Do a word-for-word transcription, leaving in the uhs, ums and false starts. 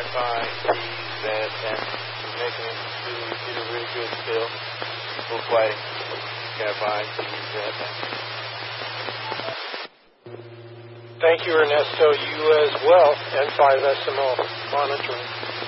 five T Z M. You're making it to get a really good spill. Full play. Sky five T Z M. Thank you, Ernesto. You as well, N five S M O monitoring.